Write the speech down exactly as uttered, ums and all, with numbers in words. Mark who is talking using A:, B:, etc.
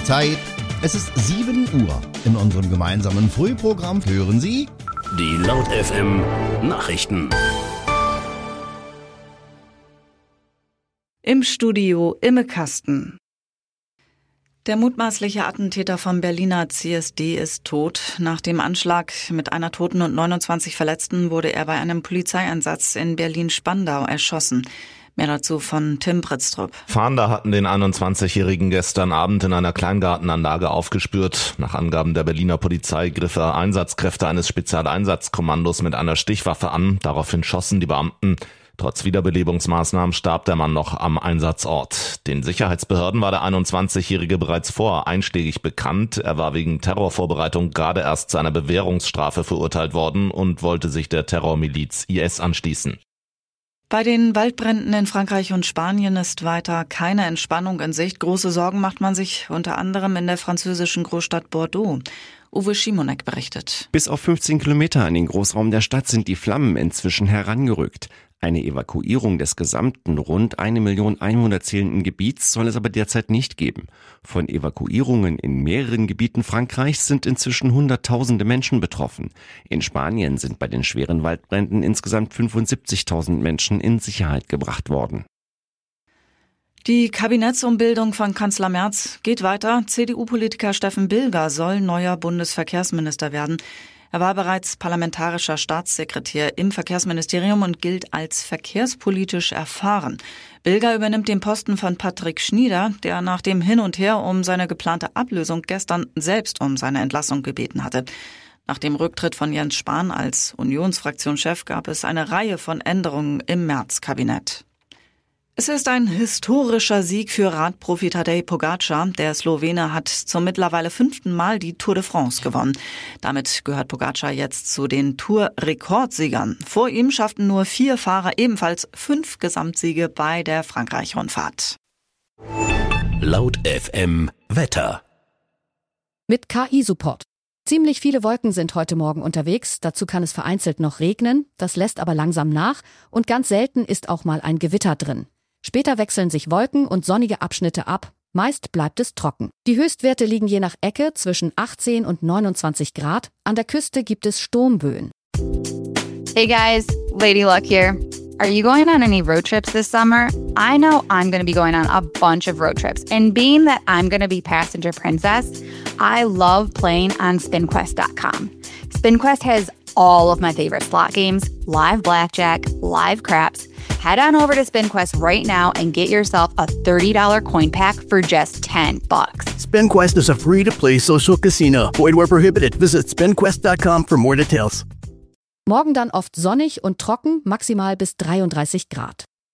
A: Zeit. Es ist sieben Uhr. In unserem gemeinsamen Frühprogramm hören Sie
B: die Laut F M Nachrichten.
C: Im Studio Imme Kasten. Der mutmaßliche Attentäter vom Berliner C S D ist tot. Nach dem Anschlag mit einer Toten und neunundzwanzig Verletzten wurde er bei einem Polizeieinsatz in Berlin-Spandau erschossen. Mehr dazu von Tim Pritztrup.
D: Fahnder hatten den einundzwanzigjährigen gestern Abend in einer Kleingartenanlage aufgespürt. Nach Angaben der Berliner Polizei griff er Einsatzkräfte eines Spezialeinsatzkommandos mit einer Stichwaffe an. Daraufhin schossen die Beamten. Trotz Wiederbelebungsmaßnahmen starb der Mann noch am Einsatzort. Den Sicherheitsbehörden war der einundzwanzigjährige bereits vorher einschlägig bekannt. Er war wegen Terrorvorbereitung gerade erst zu einer Bewährungsstrafe verurteilt worden und wollte sich der Terrormiliz I S anschließen.
C: Bei den Waldbränden in Frankreich und Spanien ist weiter keine Entspannung in Sicht. Große Sorgen macht man sich unter anderem in der französischen Großstadt Bordeaux. Uwe Schimonek berichtet.
E: Bis auf fünfzehn Kilometer in den Großraum der Stadt sind die Flammen inzwischen herangerückt. Eine Evakuierung des gesamten rund eine Million Einwohner zählenden Gebiets soll es aber derzeit nicht geben. Von Evakuierungen in mehreren Gebieten Frankreichs sind inzwischen Hunderttausende Menschen betroffen. In Spanien sind bei den schweren Waldbränden insgesamt fünfundsiebzigtausend Menschen in Sicherheit gebracht worden.
C: Die Kabinettsumbildung von Kanzler Merz geht weiter. C D U-Politiker Steffen Bilger soll neuer Bundesverkehrsminister werden. Er war bereits parlamentarischer Staatssekretär im Verkehrsministerium und gilt als verkehrspolitisch erfahren. Bilger übernimmt den Posten von Patrick Schnieder, der nach dem Hin und Her um seine geplante Ablösung gestern selbst um seine Entlassung gebeten hatte. Nach dem Rücktritt von Jens Spahn als Unionsfraktionschef gab es eine Reihe von Änderungen im Merz-Kabinett. Es ist ein historischer Sieg für Radprofi Tadej Pogačar. Der Slowene hat zum mittlerweile fünften Mal die Tour de France gewonnen. Damit gehört Pogačar jetzt zu den Tour-Rekordsiegern. Vor ihm schafften nur vier Fahrer ebenfalls fünf Gesamtsiege bei der Frankreich-Rundfahrt.
B: Laut F M Wetter.
F: Mit K I-Support. Ziemlich viele Wolken sind heute Morgen unterwegs. Dazu kann es vereinzelt noch regnen. Das lässt aber langsam nach. Und ganz selten ist auch mal ein Gewitter drin. Später wechseln sich Wolken und sonnige Abschnitte ab. Meist bleibt es trocken. Die Höchstwerte liegen je nach Ecke zwischen achtzehn und neunundzwanzig Grad. An der Küste gibt es Sturmböen.
G: Hey guys, Lady Luck here. Are you going on any road trips this summer? I know I'm going to be going on a bunch of road trips. And being that I'm going to be passenger princess, I love playing on spin quest dot com. SpinQuest has all of my favorite slot games, live blackjack, live craps. Head on over to SpinQuest right now and get yourself a thirty dollars coin pack for just ten bucks.
H: SpinQuest is a free-to-play social casino. Void where prohibited. Visit spin quest dot com for more details.
F: Morgen dann oft sonnig und trocken, maximal bis dreiunddreißig Grad.